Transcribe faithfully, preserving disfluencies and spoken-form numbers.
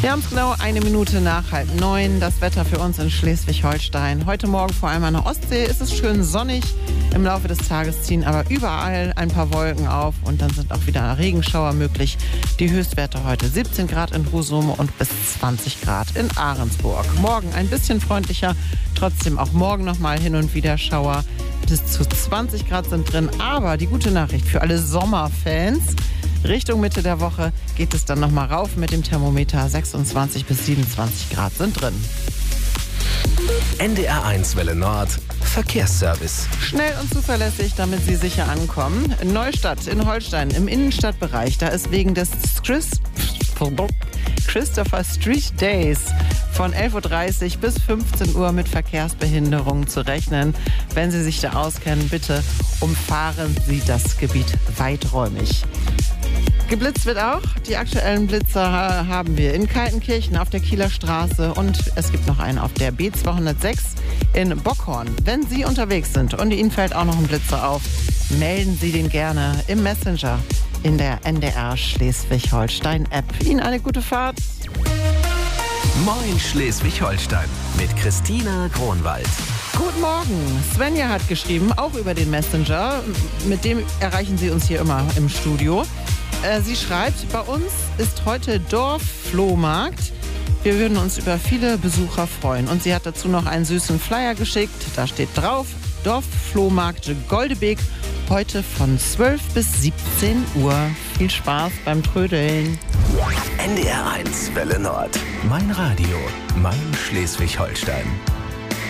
Wir haben es genau eine Minute nach halb neun. Das Wetter für uns in Schleswig-Holstein. Heute Morgen vor allem an der Ostsee ist es schön sonnig. Im Laufe des Tages ziehen aber überall ein paar Wolken auf und dann sind auch wieder Regenschauer möglich. Die Höchstwerte heute siebzehn Grad in Husum und bis zwanzig Grad in Ahrensburg. Morgen ein bisschen freundlicher, trotzdem auch morgen nochmal hin und wieder Schauer. Bis zu zwanzig Grad sind drin, aber die gute Nachricht für alle Sommerfans: Richtung Mitte der Woche geht es dann nochmal rauf mit dem Thermometer. sechsundzwanzig bis siebenundzwanzig Grad sind drin. N D R eins Welle Nord Verkehrsservice. Schnell und zuverlässig, damit Sie sicher ankommen. Neustadt in Holstein im Innenstadtbereich. Da ist wegen des Chris Christopher Street Days von elf Uhr dreißig bis fünfzehn Uhr mit Verkehrsbehinderungen zu rechnen. Wenn Sie sich da auskennen, bitte umfahren Sie das Gebiet weiträumig. Geblitzt wird auch. Die aktuellen Blitzer haben wir in Kaltenkirchen auf der Kieler Straße und es gibt noch einen auf der B zweihundertsechs in Bockhorn. Wenn Sie unterwegs sind und Ihnen fällt auch noch ein Blitzer auf, melden Sie den gerne im Messenger in der N D R Schleswig-Holstein-App. Ihnen eine gute Fahrt. Moin Schleswig-Holstein mit Christina Kronwald. Guten Morgen. Svenja hat geschrieben, auch über den Messenger. Mit dem erreichen Sie uns hier immer im Studio. Sie schreibt, bei uns ist heute Dorfflohmarkt. Wir würden uns über viele Besucher freuen. Und sie hat dazu noch einen süßen Flyer geschickt. Da steht drauf, Dorfflohmarkt Goldebeek, heute von zwölf bis siebzehn Uhr. Viel Spaß beim Trödeln. N D R eins Welle Nord. Mein Radio, mein Schleswig-Holstein.